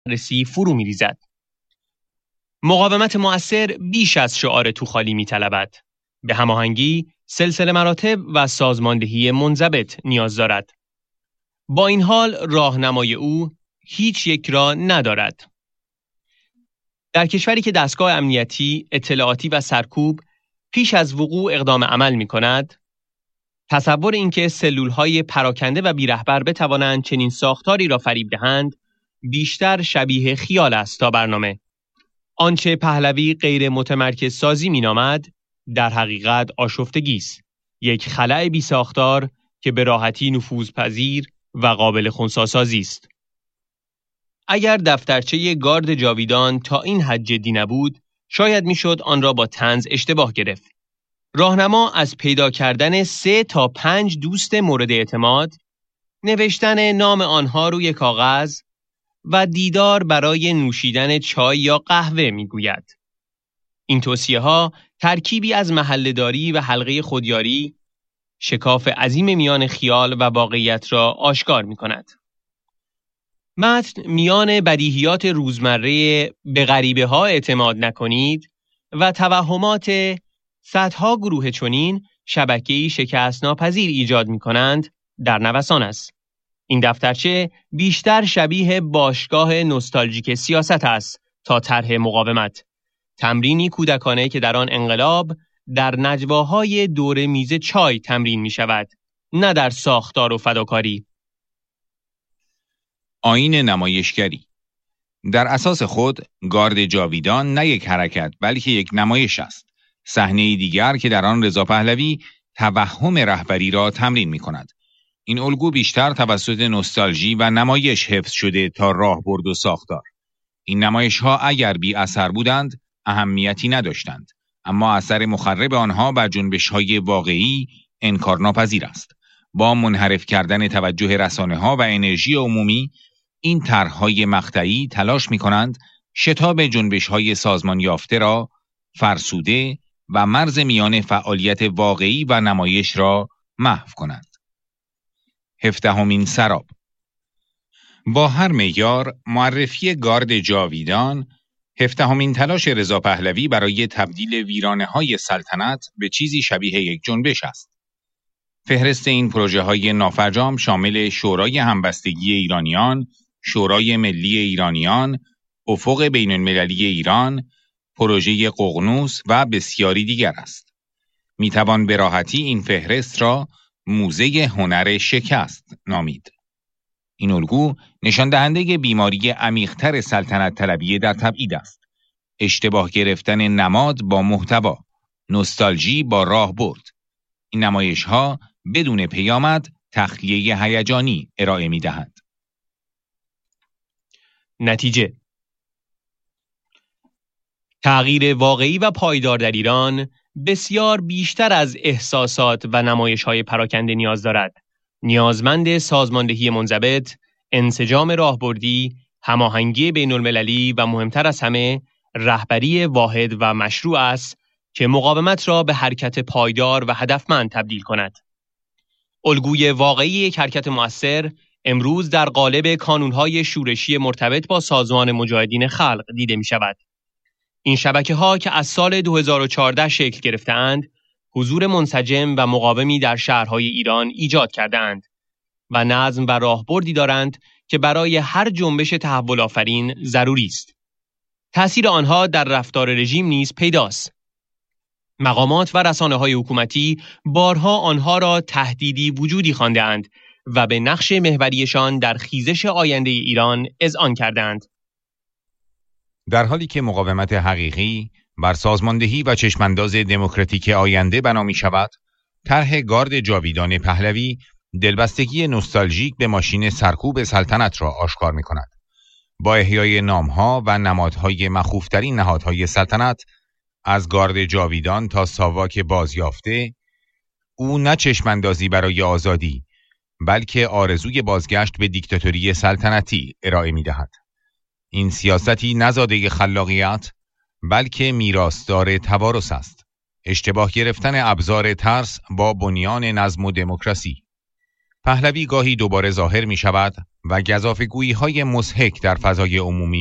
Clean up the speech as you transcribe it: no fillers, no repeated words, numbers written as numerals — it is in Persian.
رسی فرو می‌ریزد. مقاومت مؤثر بیش از شعار توخالی می‌طلبد. به هماهنگی، سلسله مراتب و سازماندهی منضبط نیاز دارد. با این حال راهنمای او هیچ یک را ندارد. در کشوری که دستگاه امنیتی، اطلاعاتی و سرکوب پیش از وقوع اقدام عمل می‌کند، تصور اینکه سلول‌های پراکنده و بی‌رهبر بتوانند چنین ساختاری را فریب دهند، بیشتر شبیه خیال است تا برنامه. آنچه پهلوی غیر متمرکز سازی می‌نامد، در حقیقت آشفتگی است. یک خلأ بی‌ساختار که به راحتی نفوذپذیر و قابل خنثی‌سازی است. اگر دفترچه گارد جاویدان تا این حد جدی نبود، شاید میشد آن را با طنز اشتباه گرفت. راهنما از پیدا کردن 3 تا 5 دوست مورد اعتماد، نوشتن نام آنها روی کاغذ و دیدار برای نوشیدن چای یا قهوه میگوید. این توصیه‌ها ترکیبی از محله‌داری و حلقه خودیاری، شکاف عظیم میان خیال و واقعیت را آشکار می‌کند. متن میان بدیهیات روزمره به غریبه ها اعتماد نکنید و توهمات صدها گروه چنین شبکه‌ای شکست ناپذیر ایجاد می‌کنند در نوسان است. این دفترچه بیشتر شبیه باشگاه نوستالژیک سیاست است تا طرح مقاومت. تمرینی کودکانه که در آن انقلاب در نجواهای دور میز چای تمرین می‌شود، نه در ساختار و فداکاری. آیین نمایشگری. در اساس خود گارد جاویدان نه یک حرکت بلکه یک نمایش است. صحنه دیگر که در آن رضا پهلوی توهم رهبری را تمرین می‌کند. این الگو بیشتر توسط نوستالژی و نمایش حفظ شده تا راهبرد و ساختار. این نمایش‌ها اگر بی اثر بودند اهمیتی نداشتند، اما اثر مخرب آنها بر جنبش‌های واقعی انکارناپذیر است. با منحرف کردن توجه رسانه‌ها و انرژی عمومی، این طرح‌های مقطعی تلاش می‌کنند شتاب جنبش‌های سازمان یافته را فرسوده و مرز میان فعالیت واقعی و نمایش را محو کنند. 17مین سراب. با هر معیار معرفی گارد جاویدان 17مین تلاش رضا پهلوی برای تبدیل ویرانه‌های سلطنت به چیزی شبیه یک جنبش است. فهرست این پروژه‌های نافرجام شامل شورای همبستگی ایرانیان، شورای ملی ایرانیان، افق بین‌المللی ایران، پروژه ققنوس و بسیاری دیگر است. میتوان به راحتی این فهرست را موزه هنر شکست نامید. این الگو نشان دهنده بیماری عمیق‌تر سلطنت طلبی در تبعید است. اشتباه گرفتن نماد با محتوا، نوستالژی با راهبرد. این نمایش‌ها بدون پیامد تخلیه هیجانی ارائه می‌دهند. نتیجه: تغییر واقعی و پایدار در ایران بسیار بیشتر از احساسات و نمایش‌های پراکنده نیاز دارد. نیازمند سازماندهی منضبط، انسجام راهبردی، هماهنگی بین‌المللی و مهمتر از همه رهبری واحد و مشروع است که مقاومت را به حرکت پایدار و هدفمند تبدیل کند. الگوی واقعی یک حرکت مؤثر امروز در قالب کانون‌های شورشی مرتبط با سازمان مجاهدین خلق دیده می‌شود. این شبکه‌ها که از سال 2014 شکل گرفته‌اند، حضور منسجم و مقاومی در شهرهای ایران ایجاد کرده‌اند و نظم و راهبردی دارند که برای هر جنبش تحول آفرین ضروری است. تأثیر آنها در رفتار رژیم نیز پیداست. مقامات و رسانه‌های حکومتی بارها آنها را تهدیدی وجودی خوانده‌اند و به نقش محوریشان در خیزش آینده ایران اذعان کردند. در حالی که مقاومت حقیقی بر سازماندهی و چشمانداز دموکراتیک آینده بنا می‌شود، طرح گارد جاویدان پهلوی دلبستگی نوستالژیک به ماشین سرکوب سلطنت را آشکار می‌کند. با احیای نام‌ها و نمادهای مخوفترین نهادهای سلطنت، از گارد جاویدان تا ساواک بازیافته، او نه چشماندازی برای آزادی، بلکه آرزوی بازگشت به دیکتاتوری سلطنتی ارائه می‌دهد. این سیاستی نزاده خلاقیت، بلکه میراثدار توارث است. اشتباه گرفتن ابزار ترس با بنیان نظم و دموکراسی. پهلوی گاهی دوباره ظاهر می شود و گزافه‌گویی‌های مضحک در فضای عمومی